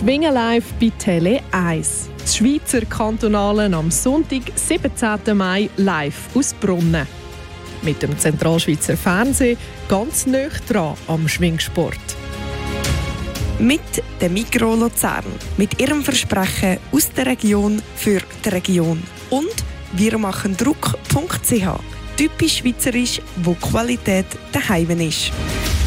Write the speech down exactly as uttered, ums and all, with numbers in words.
Schwingen live bei Tele eins. Das Schweizer Kantonale am Sonntag, siebzehnten Mai, live aus Brunnen. Mit dem Zentralschweizer Fernsehen ganz nah dran am Schwingsport. Mit der Migros Luzern. Mit ihrem Versprechen aus der Region für die Region. Und wir machen Druck punkt c h. Typisch schweizerisch, wo Qualität daheim ist.